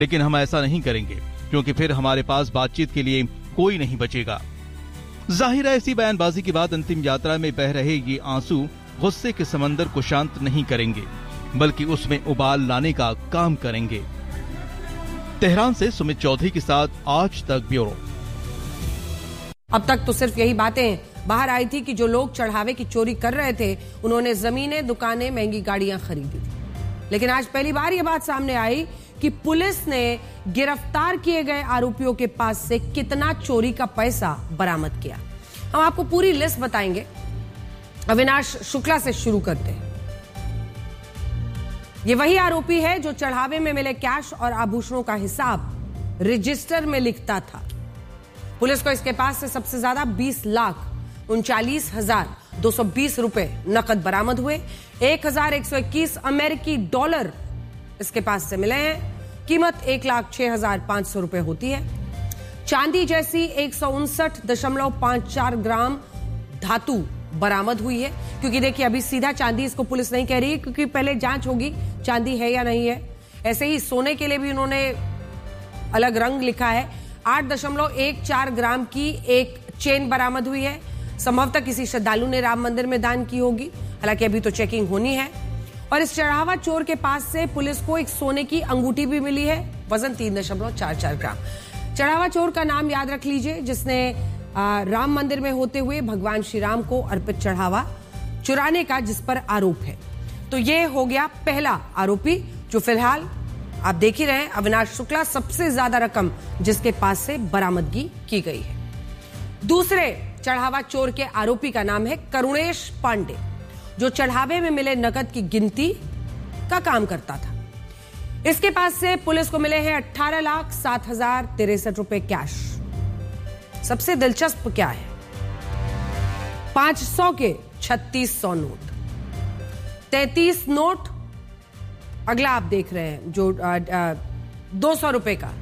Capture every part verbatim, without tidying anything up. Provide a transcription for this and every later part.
लेकिन हम ऐसा नहीं करेंगे क्योंकि फिर हमारे पास बातचीत के लिए कोई नहीं बचेगा। जाहिर है ऐसी बयानबाजी के बाद अंतिम यात्रा में बह रहे ये आंसू गुस्से के समंदर को शांत नहीं करेंगे, बल्कि उसमें उबाल लाने का काम करेंगे। तेहरान से सुमित चौधरी के साथ आज तक ब्यूरो। अब तक तो सिर्फ यही बातें बाहर आई थी कि जो लोग चढ़ावे की चोरी कर रहे थे उन्होंने जमीनें, दुकानें, महंगी गाड़ियां खरीदी थी। लेकिन आज पहली बार यह बात सामने आई कि पुलिस ने गिरफ्तार किए गए आरोपियों के पास से कितना चोरी का पैसा बरामद किया। हम आपको पूरी लिस्ट बताएंगे। अविनाश शुक्ला से शुरू करते हैं। ये वही आरोपी है जो चढ़ावे में मिले कैश और आभूषणों का हिसाब रजिस्टर में लिखता था। पुलिस को इसके पास से सबसे ज्यादा बीस लाख उनचालीस हजार दो सौ बीस रुपए नकद बरामद हुए। एक हजार एक सौ इक्कीस अमेरिकी डॉलर इसके पास से मिले हैं। कीमत एक लाख छह हजार पांच सौ रुपए होती है। चांदी जैसी एक सौ उनसठ दशमलव पांच चार ग्राम धातु बरामद हुई है। क्योंकि देखिए अभी सीधा चांदी इसको पुलिस नहीं कह रही है, क्योंकि पहले जांच होगी चांदी है या नहीं है। ऐसे ही सोने के लिए भी उन्होंने अलग रंग लिखा है। आठ दशमलव एक चार ग्राम की एक चेन बरामद हुई है। संभवतः किसी श्रद्धालु ने राम मंदिर में दान की होगी, हालांकि अभी तो चेकिंग होनी है। और इस चढ़ावा चोर के पास से पुलिस को एक सोने की अंगूठी भी मिली है, वजन तीन दशमलव चार चार ग्राम। चढ़ावा चोर का नाम याद रख लीजिए, जिसने आ, राम मंदिर में होते हुए भगवान श्री राम को अर्पित चढ़ावा चुराने का जिस पर आरोप है। तो ये हो गया पहला आरोपी जो फिलहाल आप देख ही रहे हैं, अविनाश शुक्ला, सबसे ज्यादा रकम जिसके पास से बरामदगी की गई है। दूसरे चढ़ावा चोर के आरोपी का नाम है करुणेश पांडे, जो चढ़ावे में मिले नकद की गिनती का काम करता था। इसके पास से पुलिस को मिले हैं अट्ठारह लाख सात हजार तिरसठ रुपए कैश। सबसे दिलचस्प क्या है, पांच सौ के छत्तीस सौ नोट, तैतीस नोट, अगला आप देख रहे हैं जो दो सौ रुपए का,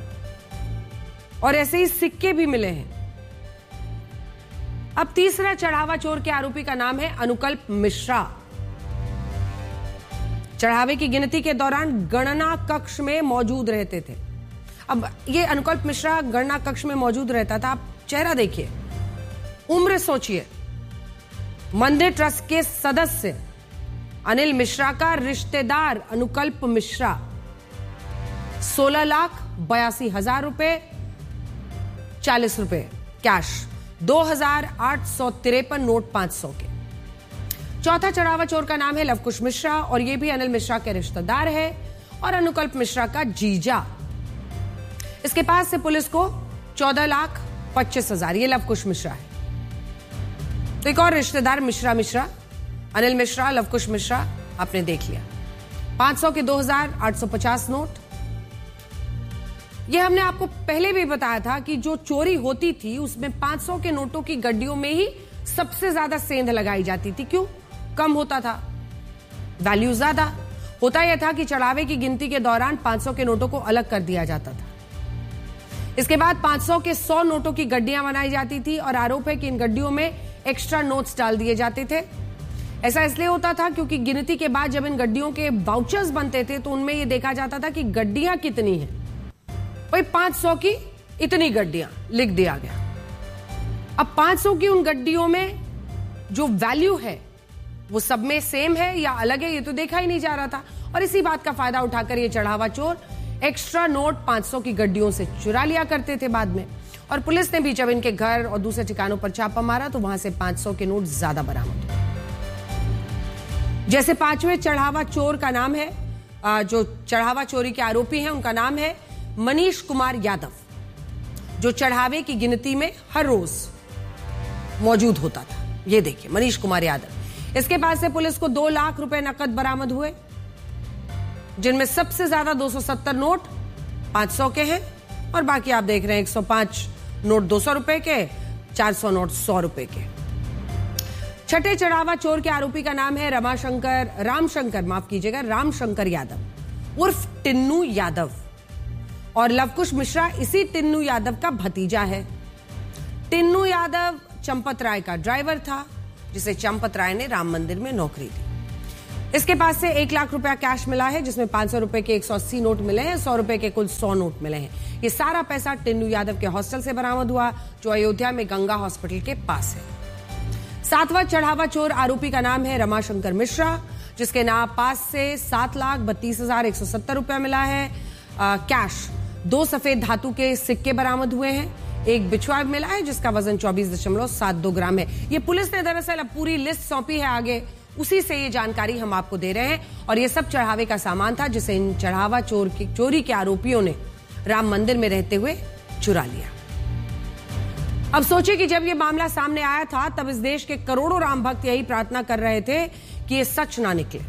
और ऐसे ही सिक्के भी मिले हैं। अब तीसरा चढ़ावा चोर के आरोपी का नाम है अनुकल्प मिश्रा। चढ़ावे की गिनती के दौरान गणना कक्ष में मौजूद रहते थे। अब ये अनुकल्प मिश्रा गणना कक्ष में मौजूद रहता था। आप चेहरा देखिए, उम्र सोचिए। मंदिर ट्रस्ट के सदस्य अनिल मिश्रा का रिश्तेदार अनुकल्प मिश्रा सोलह लाख बयासी हजार रुपए चालीस रुपए कैश, दो हजार आठ सौ तिरपन नोट पांच सौ के। चौथा चढ़ावा चोर का नाम है लवकुश मिश्रा, और यह भी अनिल मिश्रा के रिश्तेदार है और अनुकल्प मिश्रा का जीजा। इसके पास से पुलिस को चौदह लाख पच्चीस हजार, ये लवकुश मिश्रा है। तो एक और रिश्तेदार मिश्रा मिश्रा, अनिल मिश्रा, लवकुश मिश्रा, आपने देख लिया। पांच सौ के दो हजार आठ सौ पचास नोट। यह हमने आपको पहले भी बताया था कि जो चोरी होती थी उसमें पांच सौ के नोटों की गड्डियों में ही सबसे ज्यादा सेंध लगाई जाती थी। क्यों? कम होता था, वैल्यू ज्यादा। होता यह था कि चढ़ावे की गिनती के दौरान पांच सौ के नोटों को अलग कर दिया जाता था। इसके बाद पांच सौ के सौ नोटों की गड्डियां बनाई जाती थी, और आरोप है कि इन गड्डियों में एक्स्ट्रा नोट्स डाल दिए जाते थे। ऐसा इसलिए होता था क्योंकि गिनती के बाद जब इन गड्डियों के वाउचर्स बनते थे तो उनमें यह देखा जाता था कि गड्डियां कितनी हैं। भाई पांच सौ की इतनी गड्डियां लिख दिया गया। अब पांच सौ की उन गड्डियों में जो वैल्यू है वो सब में सेम है या अलग है, ये तो देखा ही नहीं जा रहा था। और इसी बात का फायदा उठाकर ये चढ़ावा चोर एक्स्ट्रा नोट पांच सौ की गड्डियों से चुरा लिया करते थे बाद में। और पुलिस ने भी जब इनके घर और दूसरे ठिकानों पर छापा मारा तो वहां से पांच सौ के नोट ज्यादा बरामद हुए। जैसे पांचवें चढ़ावा चोर का नाम है, जो चढ़ावा चोरी के आरोपी हैं उनका नाम है मनीष कुमार यादव, जो चढ़ावे की गिनती में हर रोज मौजूद होता था। ये देखिए मनीष कुमार यादव। इसके पास से पुलिस को दो लाख रुपए नकद बरामद हुए, जिनमें सबसे ज्यादा दो सौ सत्तर नोट पांच सौ के हैं, और बाकी आप देख रहे हैं एक सौ पांच नोट दो सौ रुपए के, चार सौ नोट सौ रुपए के। छठे चढ़ावा चोर के आरोपी का नाम है रमाशंकर रामशंकर माफ कीजिएगा रामशंकर यादव उर्फ टिन्नू यादव, और लवकुश मिश्रा इसी टिन्नू यादव का भतीजा है। टिन्नू यादव चंपत राय का ड्राइवर था, जिसे चंपत राय ने राम मंदिर में नौकरी दी। इसके पास से एक लाख रुपया कैश मिला है, जिसमें पांच सौ रुपए के एक सौ अस्सी नोट मिले हैं, सौ रुपए के कुल सौ नोट मिले हैं। ये सारा पैसा टिन्नू यादव के हॉस्टल से बरामद हुआ, जो अयोध्या में गंगा हॉस्पिटल के पास है। सातवां चढ़ावा चोर आरोपी का नाम है रमाशंकर मिश्रा, जिसके नाम पास से सात लाख बत्तीस हजार एक सौ सत्तर रुपया मिला है। आ, कैश दो सफेद धातु के सिक्के बरामद हुए हैं, एक बिछुआ मिला है जिसका वजन चौबीस दशमलव सात दो ग्राम है। ये पुलिस ने दरअसल अब पूरी लिस्ट सौंपी है आगे, उसी से ये जानकारी हम आपको दे रहे हैं। और ये सब चढ़ावे का सामान था जिसे इन चढ़ावा चोर की चोरी के आरोपियों ने राम मंदिर में रहते हुए चुरा लिया। अब सोचिए कि जब ये मामला सामने आया था तब इस देश के करोड़ों राम भक्त यही प्रार्थना कर रहे थे कि ये सच ना निकले।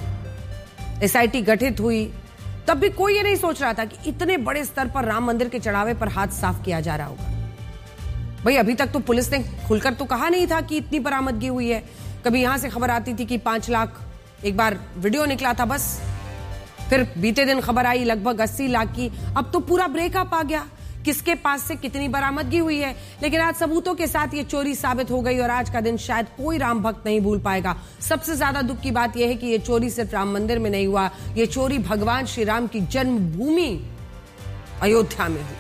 एसआईटी गठित हुई तब भी कोई ये नहीं सोच रहा था कि इतने बड़े स्तर पर राम मंदिर के चढ़ावे पर हाथ साफ किया जा रहा होगा। भाई अभी तक तो पुलिस ने खुलकर तो कहा नहीं था कि इतनी बरामदगी हुई है। कभी यहां से खबर आती थी कि पांच लाख, एक बार वीडियो निकला था बस, फिर बीते दिन खबर आई लगभग अस्सी लाख की। अब तो पूरा ब्रेकअप आ गया, किसके पास से कितनी बरामदगी हुई है। लेकिन आज सबूतों के साथ ये चोरी साबित हो गई और आज का दिन शायद कोई राम भक्त नहीं भूल पाएगा। सबसे ज्यादा दुख की बात यह है कि ये चोरी सिर्फ राम मंदिर में नहीं हुआ, ये चोरी भगवान श्री राम की जन्मभूमि अयोध्या में हुई।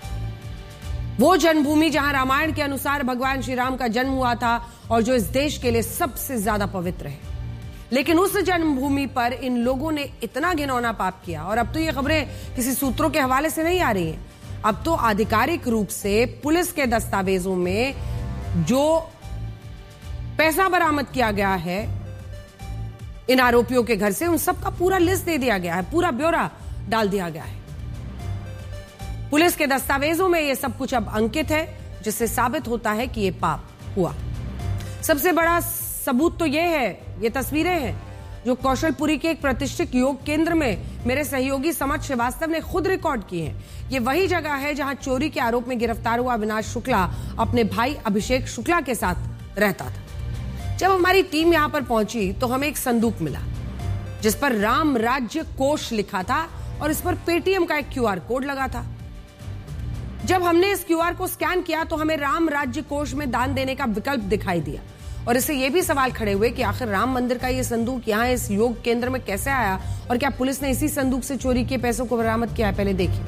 वो जन्मभूमि जहां रामायण के अनुसार भगवान श्री राम का जन्म हुआ था और जो इस देश के लिए सबसे ज्यादा पवित्र है। लेकिन उस जन्मभूमि पर इन लोगों ने इतना घिनौना पाप किया। और अब तो ये खबरें किसी सूत्रों के हवाले से नहीं आ रही हैं, अब तो आधिकारिक रूप से पुलिस के दस्तावेजों में जो पैसा बरामद किया गया है इन आरोपियों के घर से, उन सब का पूरा लिस्ट दे दिया गया है, पूरा ब्यौरा डाल दिया गया है। पुलिस के दस्तावेजों में यह सब कुछ अब अंकित है, जिससे साबित होता है कि यह पाप हुआ। सबसे बड़ा सबूत तो यह है, ये तस्वीरें हैं जो कौशलपुरी के एक प्रतिष्ठित योग केंद्र में मेरे सहयोगी समझ श्रीवास्तव ने खुद रिकॉर्ड की हैं। ये वही जगह है जहां चोरी के आरोप में गिरफ्तार हुआ अविनाश शुक्ला अपने भाई अभिषेक शुक्ला के साथ रहता था। जब हमारी टीम यहां पर पहुंची तो हमें एक संदूक मिला जिस पर राम राज्य कोष लिखा था और इस पर पेटीएम का एक क्यूआर कोड लगा था। जब हमने इस क्यूआर को स्कैन किया तो हमें राम राज्य कोष में दान देने का विकल्प दिखाई दिया और इससे यह भी सवाल खड़े हुए कि आखिर राम मंदिर का यह संदूक यहां इस योग केंद्र में कैसे आया और क्या पुलिस ने इसी संदूक से चोरी के पैसों को बरामद किया है। पहले देखिए।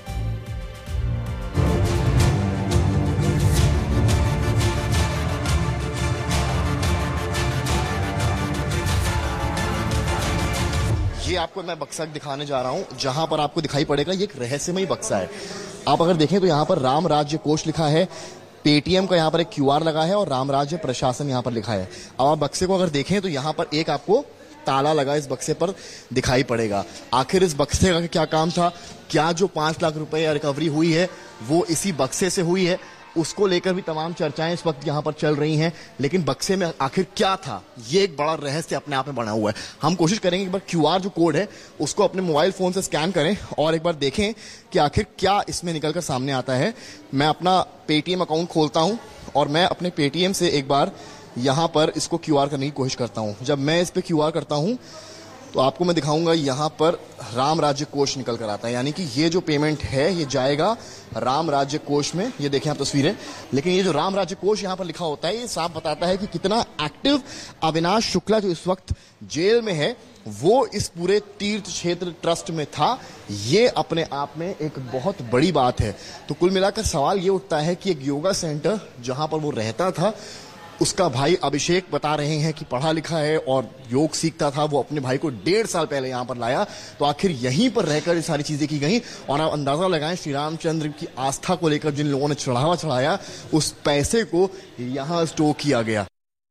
ये आपको मैं बक्सा दिखाने जा रहा हूं, जहां पर आपको दिखाई पड़ेगा ये एक रहस्यमयी बक्सा है। आप अगर देखें तो यहां पर राम राज्य कोष लिखा है, पेटीएम का यहाँ पर एक क्यूआर लगा है और राम राज्य प्रशासन यहाँ पर लिखा है। अब आप बक्से को अगर देखें तो यहाँ पर एक आपको ताला लगा इस बक्से पर दिखाई पड़ेगा। आखिर इस बक्से का क्या काम था? क्या जो पांच लाख रुपए रिकवरी हुई है वो इसी बक्से से हुई है? उसको लेकर भी तमाम चर्चाएं इस वक्त यहाँ पर चल रही हैं। लेकिन बक्से में आखिर क्या था, ये एक बड़ा रहस्य अपने आप में बना हुआ है। हम कोशिश करेंगे एक बार क्यूआर जो कोड है उसको अपने मोबाइल फोन से स्कैन करें और एक बार देखें कि आखिर क्या इसमें निकलकर सामने आता है। मैं अपना पेटीएम अकाउंट खोलता हूं और मैं अपने पेटीएम से एक बार यहाँ पर इसको क्यूआर करने की कोशिश करता हूँ। जब मैं इस पर क्यूआर करता हूँ तो आपको मैं दिखाऊंगा यहाँ पर राम राज्य कोष निकल कर आता है, यानी कि ये जो पेमेंट है ये जाएगा राम राज्य कोष में। ये देखें आप तस्वीरें। लेकिन ये जो राम राज्य कोष यहाँ पर लिखा होता है ये साफ बताता है कि कितना एक्टिव अविनाश शुक्ला जो इस वक्त जेल में है वो इस पूरे तीर्थ क्षेत्र ट्रस्ट में था। ये अपने आप में एक बहुत बड़ी बात है। तो कुल मिलाकर सवाल ये उठता है कि एक योगा सेंटर जहां पर वो रहता था, उसका भाई अभिषेक बता रहे हैं कि पढ़ा लिखा है और योग सीखता था, वो अपने भाई को डेढ़ साल पहले यहाँ पर लाया। तो आखिर यहीं पर रहकर ये सारी चीजें की गई और आप अंदाजा लगाएं श्री रामचंद्र की आस्था को लेकर जिन लोगों ने चढ़ावा चढ़ाया उस पैसे को यहाँ स्टोर किया गया।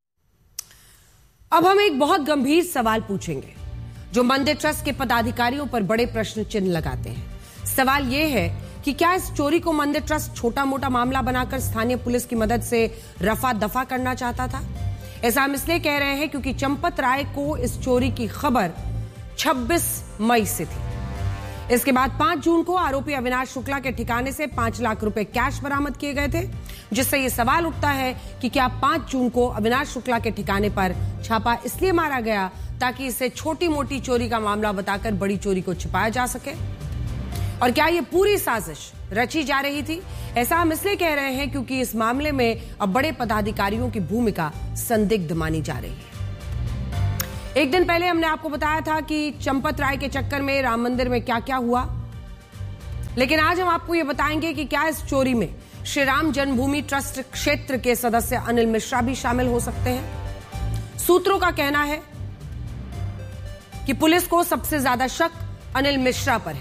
अब हम एक बहुत गंभीर सवाल पूछेंगे जो मंदिर ट्रस्ट के पदाधिकारियों पर बड़े प्रश्न चिन्ह लगाते हैं। सवाल यह है कि क्या इस चोरी को मंदिर ट्रस्ट छोटा मोटा मामला बनाकर स्थानीय पुलिस की मदद से रफा दफा करना चाहता था? ऐसा हम इसलिए कह रहे हैं क्योंकि चंपत राय को इस चोरी की खबर छब्बीस मई से थी। इसके बाद पांच जून को आरोपी अविनाश शुक्ला के ठिकाने से पांच लाख रुपए कैश बरामद किए गए थे, जिससे यह सवाल उठता है कि क्या पांच जून को अविनाश शुक्ला के ठिकाने पर छापा इसलिए मारा गया ताकि इसे छोटी मोटी चोरी का मामला बताकर बड़ी चोरी को छिपाया जा सके? और क्या ये पूरी साजिश रची जा रही थी? ऐसा हम इसलिए कह रहे हैं क्योंकि इस मामले में अब बड़े पदाधिकारियों की भूमिका संदिग्ध मानी जा रही है। एक दिन पहले हमने आपको बताया था कि चंपत राय के चक्कर में राम मंदिर में क्या क्या हुआ, लेकिन आज हम आपको यह बताएंगे कि क्या इस चोरी में श्री राम जन्मभूमि ट्रस्ट क्षेत्र के सदस्य अनिल मिश्रा भी शामिल हो सकते हैं। सूत्रों का कहना है कि पुलिस को सबसे ज्यादा शक अनिल मिश्रा पर है।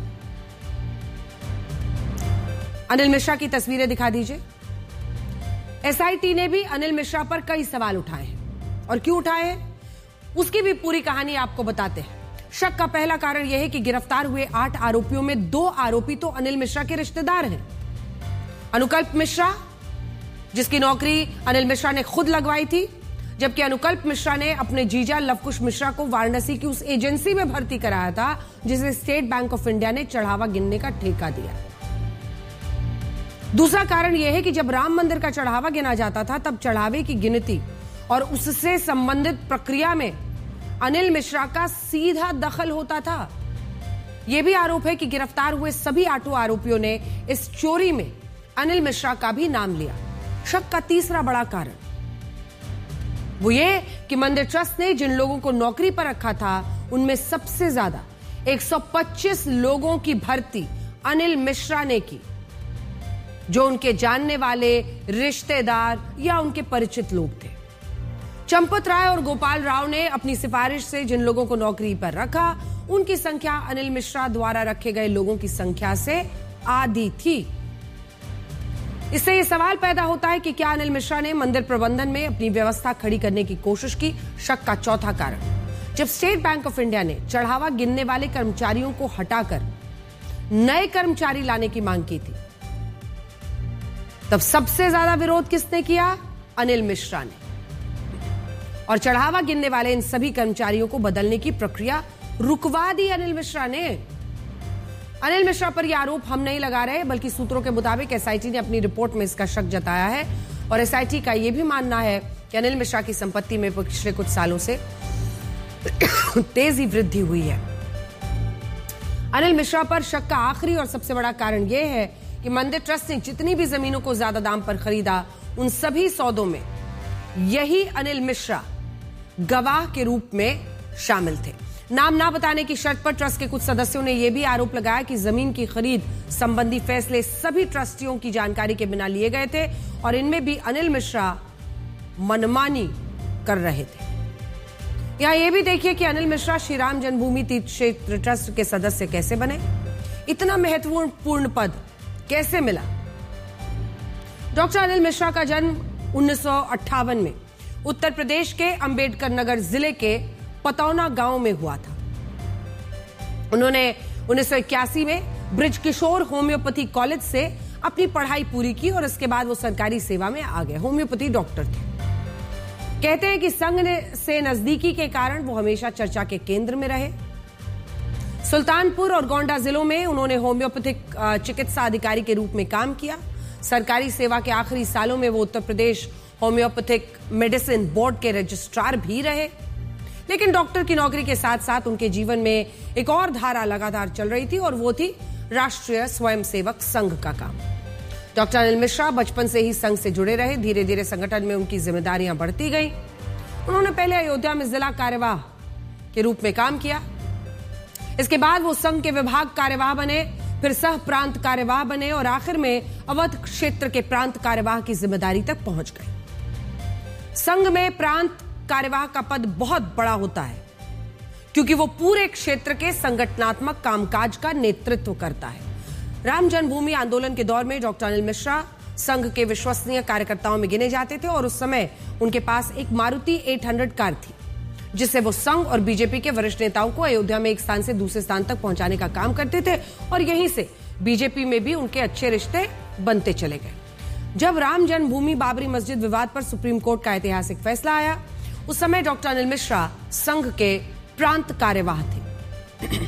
अनिल मिश्रा की तस्वीरें दिखा दीजिए। एसआईटी ने भी अनिल मिश्रा पर कई सवाल उठाए हैं और क्यों उठाए हैं उसकी भी पूरी कहानी आपको बताते हैं। शक का पहला कारण यह है कि गिरफ्तार हुए आठ आरोपियों में दो आरोपी तो अनिल मिश्रा के रिश्तेदार हैं। अनुकल्प मिश्रा, जिसकी नौकरी अनिल मिश्रा ने खुद लगवाई थी, जबकि अनुकल्प मिश्रा ने अपने जीजा लवकुश मिश्रा को वाराणसी की उस एजेंसी में भर्ती कराया था जिसे स्टेट बैंक ऑफ इंडिया ने चढ़ावा गिनने का ठेका दिया। दूसरा कारण यह है कि जब राम मंदिर का चढ़ावा गिना जाता था तब चढ़ावे की गिनती और उससे संबंधित प्रक्रिया में अनिल मिश्रा का सीधा दखल होता था। यह भी आरोप है कि गिरफ्तार हुए सभी आठों आरोपियों ने इस चोरी में अनिल मिश्रा का भी नाम लिया। शक का तीसरा बड़ा कारण वो ये कि मंदिर ट्रस्ट ने जिन लोगों को नौकरी पर रखा था उनमें सबसे ज्यादा एक सौ पच्चीस लोगों की भर्ती अनिल मिश्रा ने की, जो उनके जानने वाले, रिश्तेदार या उनके परिचित लोग थे। चंपत राय और गोपाल राव ने अपनी सिफारिश से जिन लोगों को नौकरी पर रखा उनकी संख्या अनिल मिश्रा द्वारा रखे गए लोगों की संख्या से आधी थी। इससे यह सवाल पैदा होता है कि क्या अनिल मिश्रा ने मंदिर प्रबंधन में अपनी व्यवस्था खड़ी करने की कोशिश की। शक का चौथा कारण, जब स्टेट बैंक ऑफ इंडिया ने चढ़ावा गिनने वाले कर्मचारियों को हटाकर नए कर्मचारी लाने की मांग की थी, तब सबसे ज्यादा विरोध किसने किया? अनिल मिश्रा ने। और चढ़ावा गिनने वाले इन सभी कर्मचारियों को बदलने की प्रक्रिया रुकवा दी अनिल मिश्रा ने। अनिल मिश्रा पर यह आरोप हम नहीं लगा रहे, बल्कि सूत्रों के मुताबिक एसआईटी ने अपनी रिपोर्ट में इसका शक जताया है और एसआईटी का यह भी मानना है कि अनिल मिश्रा की संपत्ति में पिछले कुछ सालों से तेजी वृद्धि हुई है। अनिल मिश्रा पर शक का आखिरी और सबसे बड़ा कारण यह है कि मंदिर ट्रस्ट ने जितनी भी जमीनों को ज्यादा दाम पर खरीदा उन सभी सौदों में यही अनिल मिश्रा गवाह के रूप में शामिल थे। नाम ना बताने की शर्त पर ट्रस्ट के कुछ सदस्यों ने यह भी आरोप लगाया कि जमीन की खरीद संबंधी फैसले सभी ट्रस्टियों की जानकारी के बिना लिए गए थे और इनमें भी अनिल मिश्रा मनमानी कर रहे थे। यहां यह भी देखिए कि अनिल मिश्रा श्री राम जन्मभूमि तीर्थ क्षेत्र ट्रस्ट के सदस्य कैसे बने, इतना महत्वपूर्ण पद कैसे मिला। डॉक्टर अनिल मिश्रा का जन्म उन्नीस सौ अट्ठावन में उत्तर प्रदेश के अंबेडकर नगर जिले के पतौना गांव में हुआ था। उन्होंने उन्नीस सौ इक्यासी में ब्रिज किशोर होम्योपैथी कॉलेज से अपनी पढ़ाई पूरी की और इसके बाद वो सरकारी सेवा में आ गए। होम्योपैथी डॉक्टर थे। कहते हैं कि संघ से नजदीकी के कारण वो हमेशा चर्चा के केंद्र में रहे। सुल्तानपुर और गोंडा जिलों में उन्होंने होम्योपैथिक चिकित्सा अधिकारी के रूप में काम किया। सरकारी सेवा के आखिरी सालों में वो Uttar Pradesh homeopathic medicine board के रजिस्ट्रार भी रहे। लेकिन डॉक्टर की नौकरी के साथ साथ उनके जीवन में एक और धारा लगातार चल रही थी और वो थी राष्ट्रीय स्वयंसेवक संघ का काम। डॉक्टर अनिल मिश्रा बचपन से ही संघ से जुड़े रहे। धीरे धीरे संगठन में उनकी जिम्मेदारियां बढ़ती गई। उन्होंने पहले अयोध्या में जिला कार्यवाह के रूप में काम किया। इसके बाद वो संघ के विभाग कार्यवाह बने, फिर सह प्रांत कार्यवाह बने और आखिर में अवध क्षेत्र के प्रांत कार्यवाह की जिम्मेदारी तक पहुंच गए। संघ में प्रांत कार्यवाह का पद बहुत बड़ा होता है क्योंकि वो पूरे क्षेत्र के संगठनात्मक कामकाज का नेतृत्व करता है। राम जन्मभूमि आंदोलन के दौर में डॉक्टर अनिल मिश्रा संघ के विश्वसनीय कार्यकर्ताओं में गिने जाते थे और उस समय उनके पास एक मारुति आठ सौ कार थी जिससे वो संघ और बीजेपी के वरिष्ठ नेताओं को अयोध्या में एक स्थान से दूसरे स्थान तक पहुंचाने का काम करते थे और यहीं से बीजेपी में भी उनके अच्छे रिश्ते बनते चले गए। जब राम जन्मभूमि बाबरी मस्जिद विवाद पर सुप्रीम कोर्ट का ऐतिहासिक फैसला आया, उस समय डॉक्टर अनिल मिश्रा संघ के प्रांत कार्यवाह थे।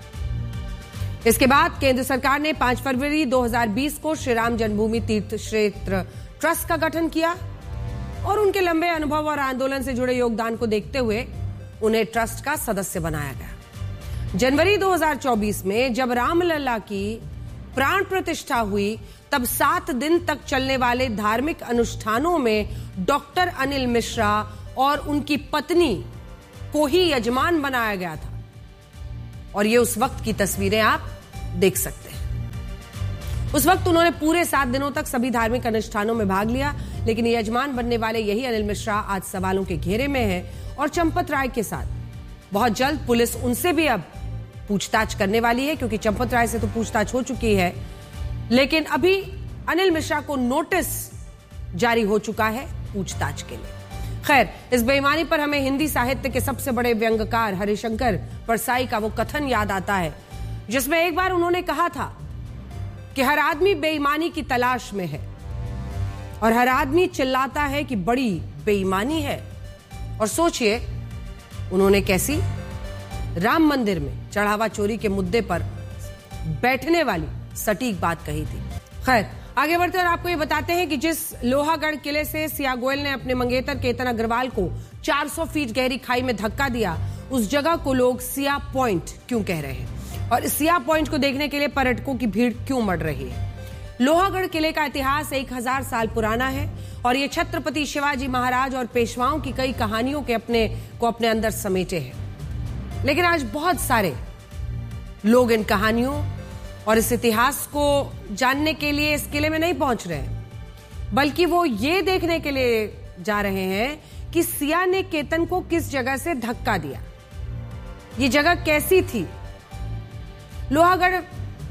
इसके बाद केंद्र सरकार ने पांच फरवरी दो हज़ार बीस को श्री राम जन्मभूमि तीर्थ क्षेत्र ट्रस्ट का गठन किया और उनके लंबे अनुभव और आंदोलन से जुड़े योगदान को देखते हुए उन्हें ट्रस्ट का सदस्य बनाया गया। जनवरी दो हज़ार चौबीस में जब रामलला की प्राण प्रतिष्ठा हुई तब सात दिन तक चलने वाले धार्मिक अनुष्ठानों में डॉक्टर अनिल मिश्रा और उनकी पत्नी को ही यजमान बनाया गया था। और ये उस वक्त की तस्वीरें आप देख सकते हैं। उस वक्त उन्होंने पूरे सात दिनों तक सभी धार्मिक अनुष्ठानों में भाग लिया, लेकिन यजमान बनने वाले यही अनिल मिश्रा आज सवालों के घेरे में है और चंपत राय के साथ। बहुत जल्द पुलिस उनसे भी अब पूछताछ करने वाली है, क्योंकि चंपत राय से तो पूछताछ हो चुकी है, लेकिन अभी अनिल मिश्रा को नोटिस जारी हो चुका है पूछताछ के लिए। खैर, इस बेईमानी पर हमें हिंदी साहित्य के सबसे बड़े व्यंग्यकार हरिशंकर परसाई का वो कथन याद आता है, जिसमें एक बार उन्होंने कहा था कि हर आदमी बेईमानी की तलाश में है और हर आदमी चिल्लाता है कि बड़ी बेईमानी है। और सोचिए उन्होंने कैसी राम मंदिर में चढ़ावा चोरी के मुद्दे पर बैठने वाली सटीक बात कही थी। खैर, आगे बढ़ते और आपको ये बताते हैं कि जिस लोहागढ़ किले से सिया गोयल ने अपने मंगेतर केतन अग्रवाल को चार सौ फीट गहरी खाई में धक्का दिया, उस जगह को लोग सिया पॉइंट क्यों कह रहे हैं और सिया पॉइंट को देखने के लिए पर्यटकों की भीड़ क्यों बढ़ रही है। लोहागढ़ किले का इतिहास एक हजार साल पुराना है और ये छत्रपति शिवाजी महाराज और पेशवाओं की कई कहानियों के अपने को अपने अंदर समेटे हैं। लेकिन आज बहुत सारे लोग इन कहानियों और इस इतिहास को जानने के लिए इस किले में नहीं पहुंच रहे हैं, बल्कि वो ये देखने के लिए जा रहे हैं कि सिया ने केतन को किस जगह से धक्का दिया, ये जगह कैसी थी। लोहागढ़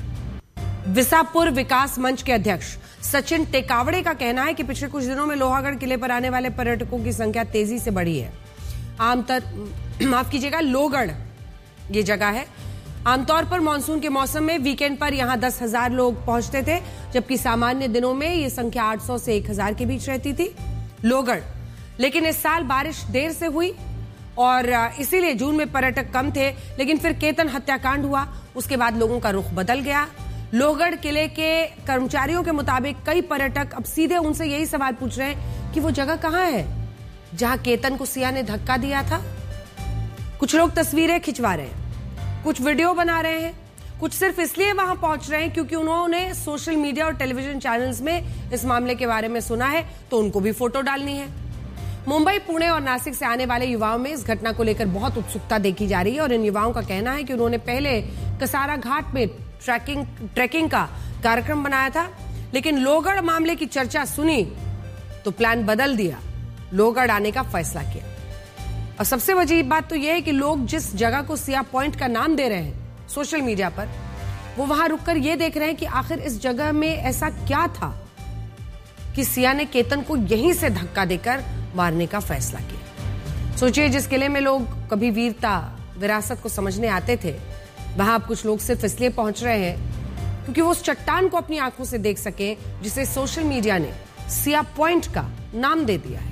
विसापुर विकास मंच के अध्यक्ष सचिन टेकावड़े का कहना है कि पिछले कुछ दिनों में लोहागढ़ किले पर आने वाले पर्यटकों की संख्या तेजी से बढ़ी है। आमतौर माफ कीजिएगा लोगढ़ ये जगह है। आमतौर पर मानसून के मौसम में वीकेंड पर यहां दस हजार लोग पहुंचते थे, जबकि सामान्य दिनों में ये संख्या आठ सौ से एक हजार के बीच रहती थी लोगढ़। लेकिन इस साल बारिश देर से हुई और इसीलिए जून में पर्यटक कम थे। लेकिन फिर केतन हत्याकांड हुआ, उसके बाद लोगों का रुख बदल गया। लोहगढ़ किले के कर्मचारियों के मुताबिक कई पर्यटक अब सीधे उनसे यही सवाल पूछ रहे हैं कि वो जगह कहां है जहां केतन को सिया ने धक्का दिया था। कुछ लोग तस्वीरें खिंचवा रहे हैं, कुछ वीडियो बना रहे हैं, कुछ सिर्फ इसलिए वहां पहुंच रहे हैं क्योंकि उन्होंने सोशल मीडिया और टेलीविजन चैनल्स में इस मामले के बारे में सुना है, तो उनको भी फोटो डालनी है। मुंबई, पुणे और नासिक से आने वाले युवाओं में इस घटना को लेकर बहुत उत्सुकता देखी जा रही है और इन युवाओं का कहना है कि उन्होंने पहले कसारा घाट में ट्रैकिंग ट्रैकिंग का कार्यक्रम बनाया था, लेकिन लोहगढ़ मामले की चर्चा सुनी तो प्लान बदल दिया, लोहगढ़ आने का फैसला किया। और सबसे अजीब बात तो यह है कि लोग जिस जगह को सिया पॉइंट का नाम दे रहे हैं सोशल मीडिया पर, वो वहां रुककर यह देख रहे हैं कि आखिर इस जगह में ऐसा क्या था कि सिया ने केतन को यहीं से धक्का देकर मारने का फैसला किया। सोचिए, जिस किले में लोग कभी वीरता विरासत को समझने आते थे, वहां अब कुछ लोग सिर्फ इसलिए पहुंच रहे हैं क्योंकि वो उस चट्टान को अपनी आंखों से देख सके जिसे सोशल मीडिया ने सिया पॉइंट का नाम दे दिया है।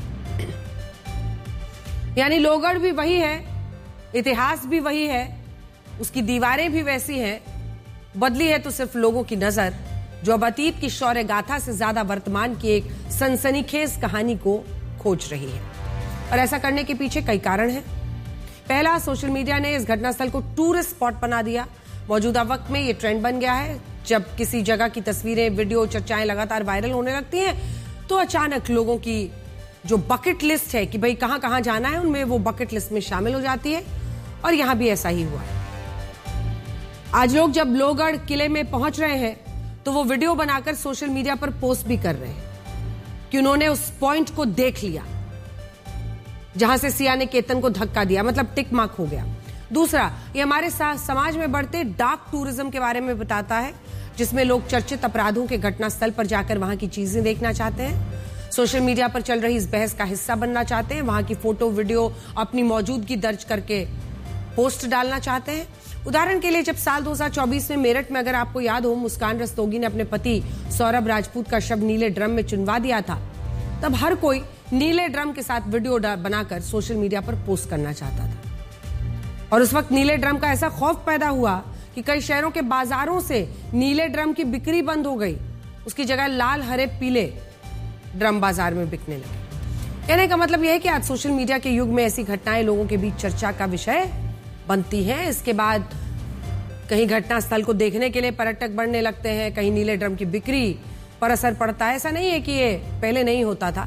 यानी लोहगढ़ भी वही है, इतिहास भी वही है, उसकी दीवारें भी वैसी हैं, बदली है तो सिर्फ लोगों की नजर, जो अब अतीत की शौर्य गाथा से ज्यादा वर्तमान की एक सनसनीखेज कहानी को खोज रही है। और ऐसा करने के पीछे कई कारण हैं। पहला, सोशल मीडिया ने इस घटनास्थल को टूरिस्ट स्पॉट बना दिया। मौजूदा वक्त में ये ट्रेंड बन गया है, जब किसी जगह की तस्वीरें, वीडियो, चर्चाएं लगातार वायरल होने लगती हैं तो अचानक लोगों की जो बकेट लिस्ट है कि भाई कहां कहां जाना है, उनमें वो बकेट लिस्ट में शामिल हो जाती है। और यहां भी ऐसा ही हुआ है। आज लोग जब लोहगढ़ किले में पहुंच रहे हैं तो वो वीडियो बनाकर सोशल मीडिया पर पोस्ट भी कर रहे हैं कि उन्होंने उस पॉइंट को देख लिया जहां से सिया ने केतन को धक्का दिया, मतलब टिक मार्क हो गया। दूसरा, ये हमारे समाज में बढ़ते डार्क टूरिज्म के बारे में बताता है, जिसमें लोग चर्चित अपराधों के घटनास्थल पर जाकर वहां की चीजें देखना चाहते हैं, सोशल मीडिया पर चल रही इस बहस का हिस्सा बनना चाहते हैं, वहां की फोटो वीडियो अपनी मौजूदगी दर्ज करके पोस्ट डालना चाहते हैं। उदाहरण के लिए, जब साल दो हज़ार चौबीस में मेरठ में, अगर आपको याद हो, मुस्कान रस्तोगी ने अपने पति सौरभ राजपूत का शव नीले ड्रम में चुनवा दिया था, तब हर कोई नीले ड्रम के साथ वीडियो बनाकर सोशल मीडिया पर पोस्ट करना चाहता था। और उस वक्त नीले ड्रम का ऐसा खौफ पैदा हुआ कि कई शहरों के बाजारों से नीले ड्रम की बिक्री बंद हो गई, उसकी जगह लाल, हरे, पीले ड्रम बाजार में बिकने लगे। कहने का मतलब यह है कि आज सोशल मीडिया के युग में ऐसी घटनाएं लोगों के बीच चर्चा का विषय बनती हैं। इसके बाद कहीं घटनास्थल को देखने के लिए पर्यटक बढ़ने लगते हैं, कहीं नीले ड्रम की बिक्री पर असर पड़ता है। ऐसा नहीं है कि ये पहले नहीं होता था।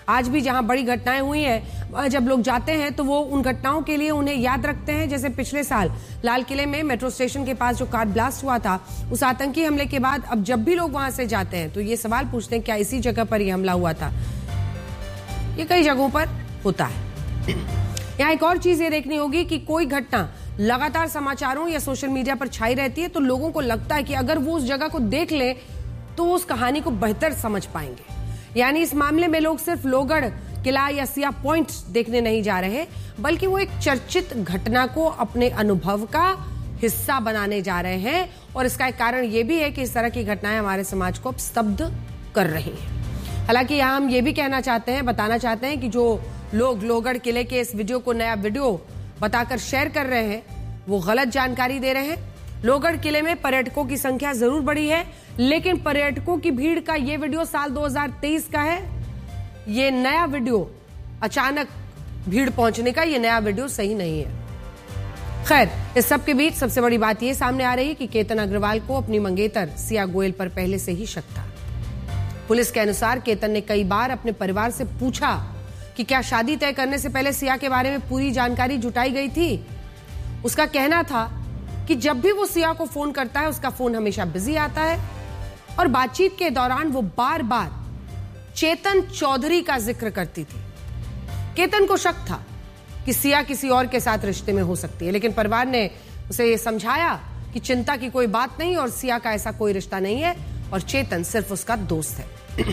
आज भी जहां बड़ी घटनाएं हुई हैं, जब लोग जाते हैं तो वो उन घटनाओं के लिए उन्हें याद रखते हैं। जैसे पिछले साल लाल किले में मेट्रो स्टेशन के पास जो कार ब्लास्ट हुआ था, उस आतंकी हमले के बाद अब जब भी लोग वहां से जाते हैं तो ये सवाल पूछते हैं क्या इसी जगह पर यह हमला हुआ था। ये कई जगहों पर होता है। यहाँ एक और चीज ये देखनी होगी कि कोई घटना लगातार समाचारों या सोशल मीडिया पर छाई रहती है तो लोगों को लगता है कि अगर वो उस जगह को देख ले तो वो उस कहानी को बेहतर समझ पाएंगे। यानी इस मामले में लोग सिर्फ लोहगढ़ किला या सिया पॉइंट देखने नहीं जा रहे, बल्कि वो एक चर्चित घटना को अपने अनुभव का हिस्सा बनाने जा रहे हैं। और इसका एक कारण ये भी है कि इस तरह की घटनाएं हमारे समाज को स्तब्ध कर रही हैं। हालांकि यहां हम ये भी कहना चाहते हैं, बताना चाहते हैं कि जो लोग लोहगढ़ किले के इस वीडियो को नया वीडियो बताकर शेयर कर रहे हैं वो गलत जानकारी दे रहे हैं। लोहगढ़ किले में पर्यटकों की संख्या जरूर बढ़ी है, लेकिन पर्यटकों की भीड़ का ये वीडियो साल दो हज़ार तेईस का है। ये नया वीडियो अचानक भीड़ पहुंचने का ये नया वीडियो सही नहीं है। खैर, इस सब के बीच सबसे बड़ी बात ये सामने आ रही है कि केतन अग्रवाल को अपनी मंगेतर सिया गोयल पर पहले से ही शक था। पुलिस के अनुसार केतन ने कई बार अपने परिवार से पूछा कि क्या शादी तय करने से पहले सिया के बारे में पूरी जानकारी जुटाई गई थी। उसका कहना था कि जब भी वो सिया को फोन करता है उसका फोन हमेशा बिजी आता है और बातचीत के दौरान वो बार बार चेतन चौधरी का जिक्र करती थी। केतन को शक था कि सिया किसी और के साथ रिश्ते में हो सकती है, लेकिन परिवार ने उसे ये समझाया कि चिंता की कोई बात नहीं और सिया का ऐसा कोई रिश्ता नहीं है और चेतन सिर्फ उसका दोस्त है।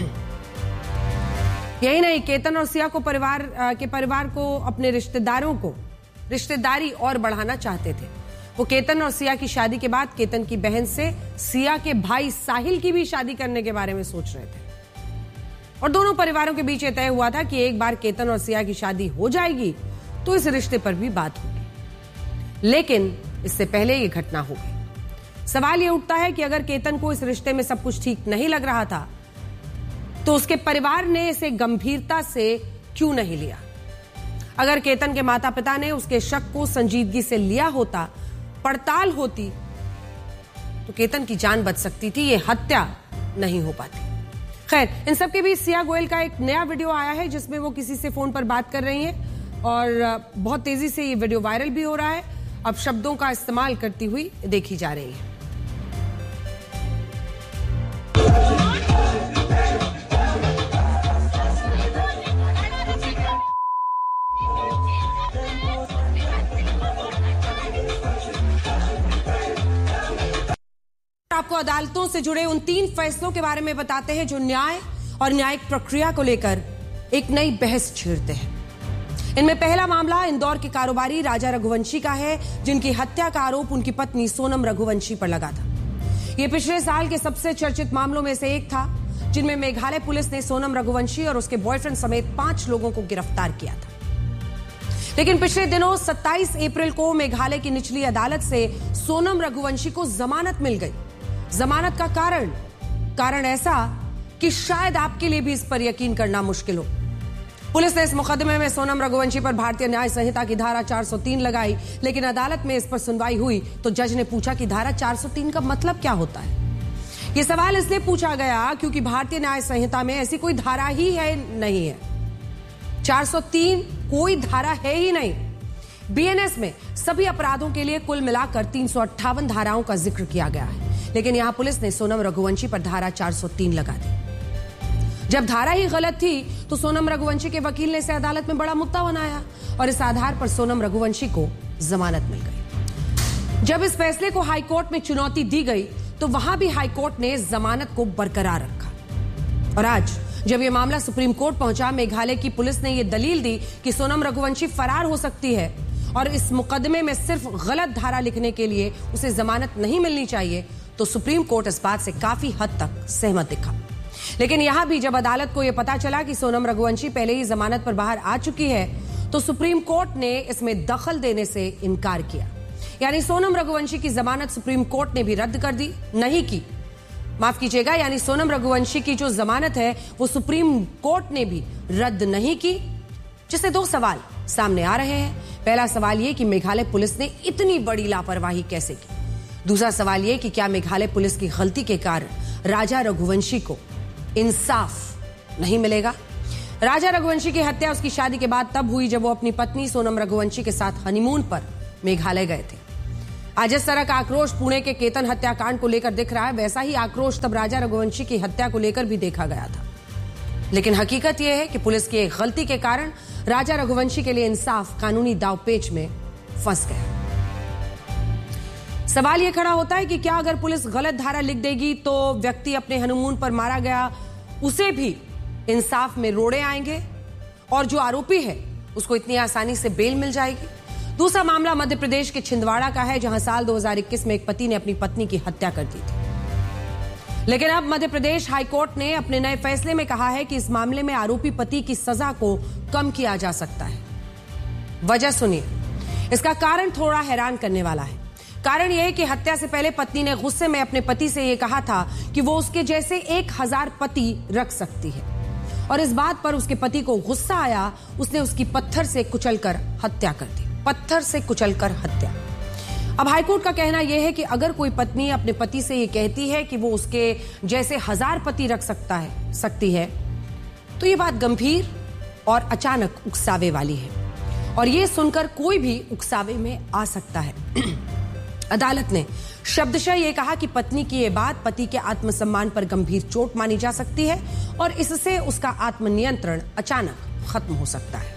यही नहीं, केतन और सिया को परिवार के परिवार को अपने रिश्तेदारों को रिश्तेदारी और बढ़ाना चाहते थे। वो केतन और सिया की शादी के बाद केतन की बहन से सिया के भाई साहिल की भी शादी करने के बारे में सोच रहे थे और दोनों परिवारों के बीच यह तय हुआ था कि एक बार केतन और सिया की शादी हो जाएगी तो इस रिश्ते पर भी बात होगी। लेकिन इससे पहले यह घटना हो गई। सवाल यह उठता है कि अगर केतन को इस रिश्ते में सब कुछ ठीक नहीं लग रहा था तो उसके परिवार ने इसे गंभीरता से क्यों नहीं लिया। अगर केतन के माता पिता ने उसके शक को संजीदगी से लिया होता, पड़ताल होती, तो केतन की जान बच सकती थी, ये हत्या नहीं हो पाती। खैर, इन सब के बीच सिया गोयल का एक नया वीडियो आया है जिसमें वो किसी से फोन पर बात कर रही हैं और बहुत तेजी से ये वीडियो वायरल भी हो रहा है। अब शब्दों का इस्तेमाल करती हुई देखी जा रही है। आपको अदालतों से जुड़े उन तीन फैसलों के बारे में बताते हैं जो न्याय और न्यायिक प्रक्रिया को लेकर एक नई बहस छेड़ते हैं। इनमें पहला मामला इंदौर के कारोबारी राजा रघुवंशी का है, जिनकी हत्या का आरोप उनकी पत्नी सोनम रघुवंशी पर लगा था। यह पिछले साल के सबसे चर्चित मामलों में से एक था, जिनमें मेघालय पुलिस ने सोनम रघुवंशी और उसके बॉयफ्रेंड समेत पांच लोगों को गिरफ्तार किया था। लेकिन पिछले दिनों सत्ताईस अप्रैल को मेघालय की निचली अदालत से सोनम रघुवंशी को जमानत मिल गई। जमानत का कारण कारण ऐसा कि शायद आपके लिए भी इस पर यकीन करना मुश्किल हो। पुलिस ने इस मुकदमे में सोनम रघुवंशी पर भारतीय न्याय संहिता की धारा चार सौ तीन लगाई, लेकिन अदालत में इस पर सुनवाई हुई तो जज ने पूछा कि धारा चार सौ तीन का मतलब क्या होता है। यह सवाल इसलिए पूछा गया क्योंकि भारतीय न्याय संहिता में ऐसी कोई धारा ही है नहीं है। चार सौ तीन कोई धारा है ही नहीं। बीएनएस में सभी अपराधों के लिए कुल मिलाकर तीन सौ अट्ठावन धाराओं का जिक्र किया गया है, लेकिन यहां पुलिस ने सोनम रघुवंशी पर धारा चार सौ तीन लगा दी। जब धारा ही गलत थी तो सोनम रघुवंशी के वकील ने इसे अदालत में बड़ा मुद्दा बनाया और इस आधार पर सोनम रघुवंशी को जमानत मिल गई। जब इस फैसले को हाईकोर्ट में चुनौती दी गई तो वहां भी हाईकोर्ट ने जमानत को बरकरार रखा और आज जब यह मामला सुप्रीम कोर्ट पहुंचा, मेघालय की पुलिस ने यह दलील दी कि सोनम रघुवंशी फरार हो सकती है और इस मुकदमे में सिर्फ गलत धारा लिखने के लिए उसे जमानत नहीं मिलनी चाहिए, तो सुप्रीम कोर्ट इस बात से काफी हद तक सहमत दिखा। लेकिन यहां भी जब अदालत को यह पता चला कि सोनम रघुवंशी पहले ही जमानत पर बाहर आ चुकी है तो सुप्रीम कोर्ट ने इसमें दखल देने से इनकार किया। यानी सोनम रघुवंशी की जमानत सुप्रीम कोर्ट ने भी रद्द कर दी नहीं की माफ कीजिएगा यानी सोनम रघुवंशी की जो जमानत है वो सुप्रीम कोर्ट ने भी रद्द नहीं की, जिससे दो सवाल सामने आ रहे हैं। पहला सवाल यह कि मेघालय पुलिस ने इतनी बड़ी लापरवाही कैसे की। दूसरा सवाल यह कि क्या मेघालय पुलिस की गलती के कारण राजा रघुवंशी को इंसाफ नहीं मिलेगा। राजा रघुवंशी की हत्या उसकी शादी के बाद तब हुई जब वो अपनी पत्नी सोनम रघुवंशी के साथ हनीमून पर मेघालय गए थे। आज इस तरह का आक्रोश पुणे के केतन हत्याकांड को लेकर दिख रहा है, वैसा ही आक्रोश तब राजा रघुवंशी की हत्या को लेकर भी देखा गया था। लेकिन हकीकत यह है कि पुलिस की एक गलती के कारण राजा रघुवंशी के लिए इंसाफ कानूनी दांवपेच में फंस गया। सवाल यह खड़ा होता है कि क्या अगर पुलिस गलत धारा लिख देगी तो व्यक्ति अपने हनीमून पर मारा गया उसे भी इंसाफ में रोड़े आएंगे और जो आरोपी है उसको इतनी आसानी से बेल मिल जाएगी। दूसरा मामला मध्य प्रदेश के छिंदवाड़ा का है, जहां साल दो हज़ार इक्कीस में एक पति ने अपनी पत्नी की हत्या कर दी थी। लेकिन अब मध्य प्रदेश हाईकोर्ट ने अपने नए फैसले में कहा है कि इस मामले में आरोपी पति की सजा को कम किया जा सकता है। वजह सुनिए, इसका कारण थोड़ा हैरान करने वाला है। कारण यह है कि हत्या से पहले पत्नी ने गुस्से में अपने पति से यह कहा था कि वो उसके जैसे एक हजार पति रख सकती है, और इस बात पर उसके पति को गुस्सा आया। उसने उसकी पत्थर से कुचलकर हत्या कर दी। पत्थर से कुचलकर हत्या। अब हाईकोर्ट का कहना यह है कि अगर कोई पत्नी अपने पति से यह कहती है कि वो उसके जैसे हजार पति रख सकता है सकती है तो ये बात गंभीर और अचानक उकसावे वाली है, और ये सुनकर कोई भी उकसावे में आ सकता है। अदालत ने शब्दशः यह कहा कि पत्नी की यह बात पति के आत्मसम्मान पर गंभीर चोट मानी जा सकती है और इससे उसका आत्मनियंत्रण अचानक खत्म हो सकता है।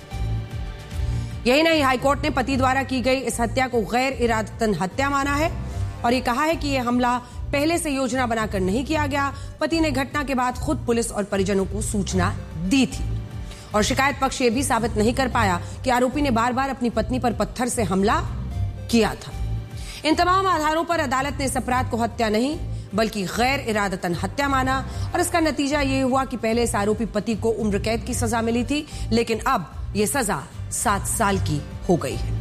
यही नहीं, हाईकोर्ट ने पति द्वारा की गई इस हत्या को गैर इरादतन हत्या माना है और ये कहा है कि यह हमला पहले से योजना बनाकर नहीं किया गया। पति ने घटना के बाद खुद पुलिस और परिजनों को सूचना दी थी और शिकायत पक्ष ये भी साबित नहीं कर पाया कि आरोपी ने बार बार अपनी पत्नी पर पत्थर से हमला किया था। इन तमाम आधारों पर अदालत ने इस अपराध को हत्या नहीं बल्कि गैर इरादतन हत्या माना और इसका नतीजा ये हुआ कि पहले इस आरोपी पति को उम्र कैद की सजा मिली थी, लेकिन अब यह सजा सात साल की हो गई है।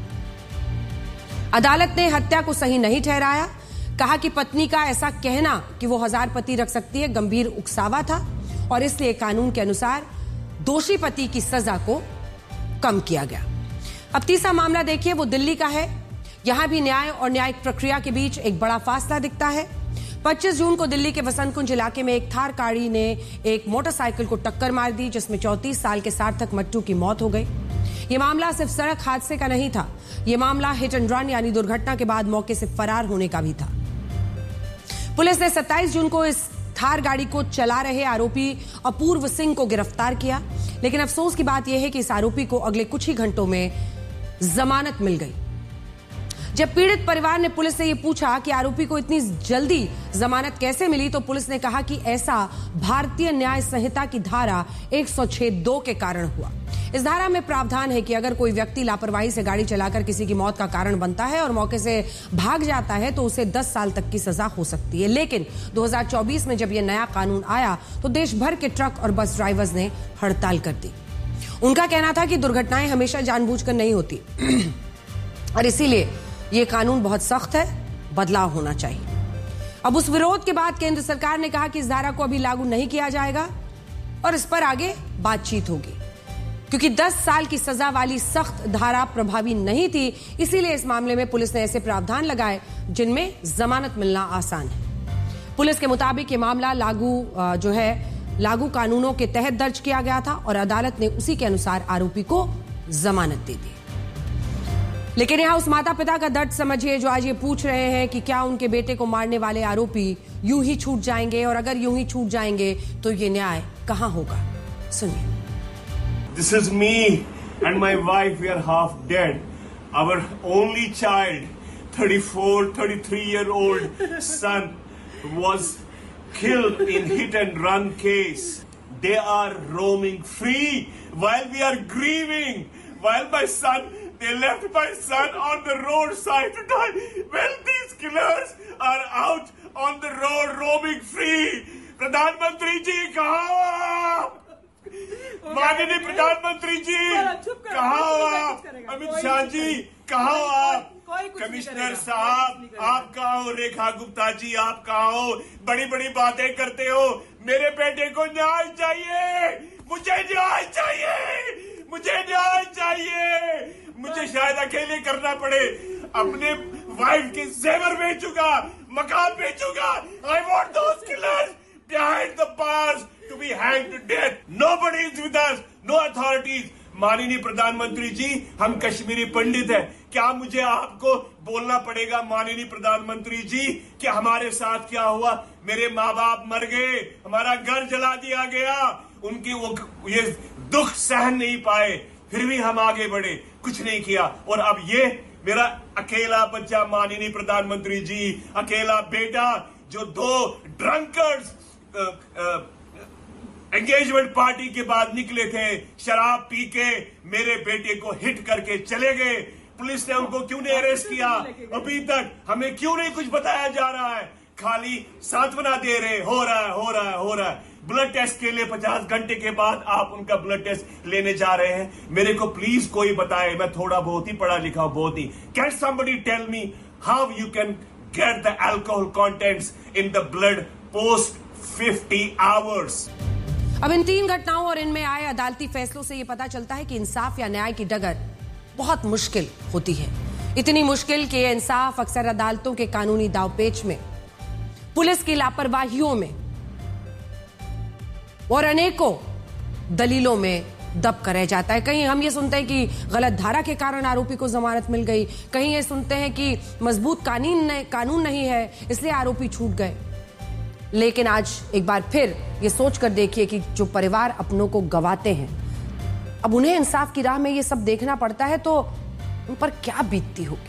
अदालत ने हत्या को सही नहीं ठहराया, कहा कि पत्नी का ऐसा कहना कि वो हजार पति रख सकती है गंभीर उकसावा था और इसलिए कानून के अनुसार दोषी पति की सजा को कम किया गया। अब तीसरा मामला देखिए, वो दिल्ली का है। यहां भी न्याय और न्यायिक प्रक्रिया के बीच एक बड़ा फासला दिखता है। पच्चीस जून को दिल्ली के वसंत कुंज इलाके में एक थार गाड़ी ने एक मोटरसाइकिल को टक्कर मार दी, जिसमें चौंतीस साल के सार्थक मट्टू की मौत हो गई। यह मामला सिर्फ सड़क हादसे का नहीं था, यह मामला हिट एंड रन यानी दुर्घटना के बाद मौके से फरार होने का भी था। पुलिस ने सत्ताईस जून को इस थार गाड़ी को चला रहे आरोपी अपूर्व सिंह को गिरफ्तार किया, लेकिन अफसोस की बात यह है कि इस आरोपी को अगले कुछ ही घंटों में जमानत मिल गई। जब पीड़ित परिवार ने पुलिस से यह पूछा कि आरोपी को इतनी जल्दी जमानत कैसे मिली, तो पुलिस ने कहा कि ऐसा भारतीय न्याय संहिता की धारा एक सौ छह दो के कारण हुआ। इस धारा में प्रावधान है कि अगर कोई व्यक्ति लापरवाही से गाड़ी चलाकर किसी की मौत का कारण बनता है और मौके से भाग जाता है तो उसे दस साल तक की सजा हो सकती है। लेकिन दो हज़ार चौबीस में जब यह नया कानून आया तो देश भर के ट्रक और बस ड्राइवर्स ने हड़ताल कर दी। उनका कहना था कि दुर्घटनाएं हमेशा जानबूझकर नहीं होती और इसीलिए यह कानून बहुत सख्त है, बदलाव होना चाहिए। अब उस विरोध के बाद केंद्र सरकार ने कहा कि इस धारा को अभी लागू नहीं किया जाएगा और इस पर आगे बातचीत होगी, क्योंकि दस साल की सजा वाली सख्त धारा प्रभावी नहीं थी। इसीलिए इस मामले में पुलिस ने ऐसे प्रावधान लगाए जिनमें जमानत मिलना आसान है। पुलिस के मुताबिक ये मामला लागू जो है लागू कानूनों के तहत दर्ज किया गया था और अदालत ने उसी के अनुसार आरोपी को जमानत दे दी। लेकिन यहां उस माता पिता का दर्द समझिए जो आज ये पूछ रहे हैं कि क्या उनके बेटे को मारने वाले आरोपी यूं ही छूट जाएंगे, और अगर यूं ही छूट जाएंगे तो ये न्याय कहां होगा। सुनिए। This is me and my wife, we are half dead. Our only child, thirty-four, thirty-three year old son was killed in hit and run case. They are roaming free while we are grieving. While my son, they left my son on the roadside to die. Well, these killers are out on the road roaming free. प्रधानमंत्री जी कहाँ? माननीय प्रधानमंत्री जी कहाँ हो आप? अमित शाह जी कहाँ हो आप? कमिश्नर साहब आप कहाँ हो? रेखा गुप्ता जी आप कहाँ हो? बड़ी बड़ी बातें करते हो। मेरे बेटे को न्याय चाहिए, मुझे न्याय चाहिए, मुझे न्याय चाहिए। मुझे शायद अकेले करना पड़े, अपने वाइफ के जेवर बेचूंगा, मकान बेचूंगा। I want those killers behind the bars to be hanged to death. Nobody is with us. No माननीय प्रधानमंत्री जी, हम कश्मीरी पंडित हैं, क्या मुझे आपको बोलना पड़ेगा माननीय प्रधानमंत्री जी कि हमारे साथ क्या हुआ? मेरे माँ बाप मर गए, हमारा घर जला दिया गया, उनकी वो ये दुख सहन नहीं पाए, फिर भी हम आगे बढ़े, कुछ नहीं किया। और अब ये मेरा अकेला बच्चा माननीय प्रधानमंत्री जी, अकेला बेटा, जो दो ड्रंकर्स एंगेजमेंट पार्टी के बाद निकले थे, शराब पी के मेरे बेटे को हिट करके चले गए। पुलिस ने उनको क्यों नहीं अरेस्ट किया? अभी तक हमें क्यों नहीं कुछ बताया जा रहा है? खाली सांत्वना दे रहे, हो रहा है, हो रहा है, हो रहा है। ब्लड टेस्ट के लिए पचास घंटे के बाद आप उनका ब्लड टेस्ट लेने जा रहे हैं। मेरे को प्लीज कोई बताए, मैं थोड़ा बहुत ही पढ़ा लिखा हूं, बहुत ही। Can somebody tell me how you can get the alcohol contents in the blood post fifty hours? अब इन तीन घटनाओं और इनमें आए अदालती फैसलों से यह पता चलता है कि इंसाफ या न्याय की डगर बहुत मुश्किल होती है। इतनी मुश्किल कि यह इंसाफ अक्सर अदालतों के कानूनी दावपेच में, पुलिस की लापरवाहियों में और अनेकों दलीलों में दब कर रह जाता है। कहीं हम ये सुनते हैं कि गलत धारा के कारण आरोपी को जमानत मिल गई, कहीं ये सुनते हैं कि मजबूत कानून कानून नहीं है इसलिए आरोपी छूट गए। लेकिन आज एक बार फिर ये सोचकर देखिए कि जो परिवार अपनों को गवाते हैं, अब उन्हें इंसाफ की राह में ये सब देखना पड़ता है तो उन पर क्या बीतती होगी।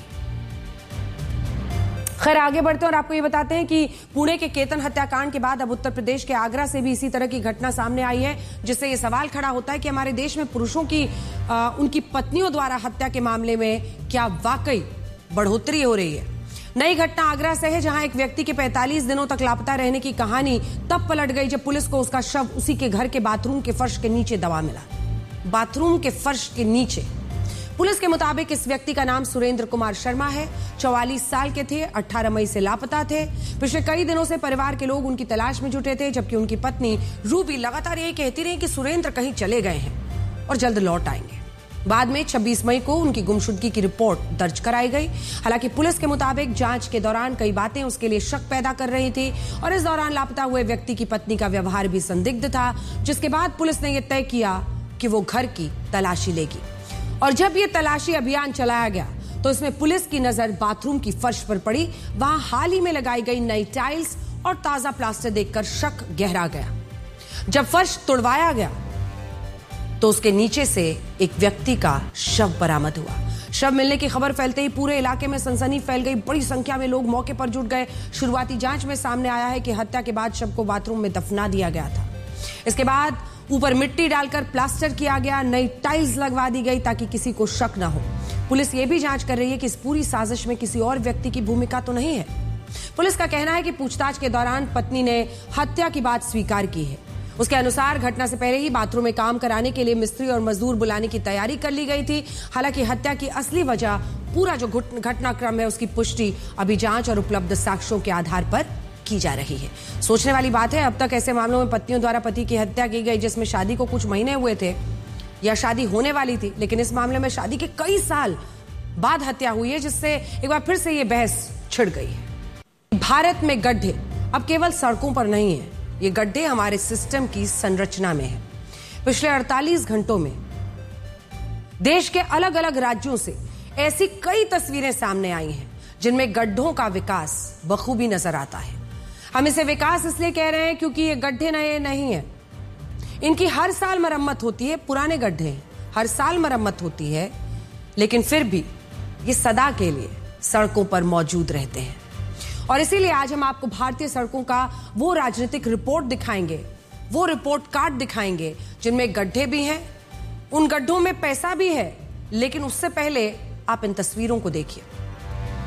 खैर, आगे बढ़ते हैं और आपको ये बताते हैं कि पुणे के केतन हत्याकांड के बाद अब उत्तर प्रदेश के आगरा से भी इसी तरह की घटना सामने आई है, जिससे ये सवाल खड़ा होता है कि हमारे देश में पुरुषों की आ, उनकी पत्नियों द्वारा हत्या के मामले में क्या वाकई बढ़ोतरी हो रही है। नई घटना आगरा से है, जहां एक व्यक्ति के पैंतालीस दिनों तक लापता रहने की कहानी तब पलट गई जब पुलिस को उसका शव उसी के घर के बाथरूम के फर्श के नीचे दबा मिला। बाथरूम के फर्श के नीचे। पुलिस के मुताबिक इस व्यक्ति का नाम सुरेंद्र कुमार शर्मा है, चौवालीस साल के थे, अठारह मई से लापता थे। पिछले कई दिनों से परिवार के लोग उनकी तलाश में जुटे थे, जबकि उनकी पत्नी रूबी लगातार यही कहती रही कि सुरेंद्र कहीं चले गए हैं और जल्द लौट आएंगे। बाद में छब्बीस मई को उनकी गुमशुदगी की रिपोर्ट दर्ज कराई गई। हालांकि पुलिस के मुताबिक जांच के दौरान कई बातें उसके लिए शक पैदा कर रही थी और इस दौरान लापता हुए व्यक्ति की पत्नी का व्यवहार भी संदिग्ध था, जिसके बाद पुलिस ने यह तय किया कि वो घर की तलाशी लेगी। और जब ये तलाशी अभियान चलाया गया तो इसमें पुलिस की नजर बाथरूम की फर्श पर पड़ी। वहां हाल ही में लगाई गई नई टाइल्स और ताजा प्लास्टर देखकर शक गहरा गया। जब फर्श तोड़वाया गया तो उसके नीचे से एक व्यक्ति का शव बरामद हुआ। शव मिलने की खबर फैलते ही पूरे इलाके में सनसनी फैल गई। बड़ी संख्या में लोग मौके पर जुट गए। शुरुआती जांच में सामने आया है कि हत्या के बाद शव को बाथरूम में दफना दिया गया था। इसके बाद ऊपर मिट्टी डालकर प्लास्टर किया गया, नई टाइल्स लगवा दी गई ताकि किसी को शक न हो। पुलिस ये भी जांच कर रही है कि इस पूरी साजिश में किसी और व्यक्ति की भूमिका तो नहीं है। पुलिस का कहना है कि पूछताछ के दौरान पत्नी ने हत्या की बात स्वीकार की है। उसके अनुसार घटना से पहले ही बाथरूम में काम कराने के लिए मिस्त्री और मजदूर बुलाने की तैयारी कर ली गई थी। हालांकि हत्या की असली वजह, पूरा जो घटनाक्रम है, उसकी पुष्टि अभी जांच और उपलब्ध साक्ष्यों के आधार पर की जा रही है। सोचने वाली बात है, अब तक ऐसे मामलों में पत्नियों द्वारा पति की हत्या की गई जिसमें शादी को कुछ महीने हुए थे या शादी होने वाली थी, लेकिन इस मामले में शादी के कई साल बाद हत्या हुई है, जिससे एक बार फिर से ये बहस छिड़ गई है। भारत में गड्ढे अब केवल सड़कों पर नहीं है, ये गड्ढे हमारे सिस्टम की संरचना में है। पिछले अड़तालीस घंटों में देश के अलग अलग राज्यों से ऐसी कई तस्वीरें सामने आई हैं जिनमें गड्ढों का विकास बखूबी नजर आता है। हम इसे विकास इसलिए कह रहे हैं क्योंकि ये गड्ढे नए नहीं है, इनकी हर साल मरम्मत होती है। पुराने गड्ढे हर साल मरम्मत होती है, लेकिन फिर भी ये सदा के लिए सड़कों पर मौजूद रहते हैं। और इसीलिए आज हम आपको भारतीय सड़कों का वो राजनीतिक रिपोर्ट दिखाएंगे, वो रिपोर्ट कार्ड दिखाएंगे जिनमें गड्ढे भी हैं, उन गड्ढों में पैसा भी है। लेकिन उससे पहले आप इन तस्वीरों को देखिए।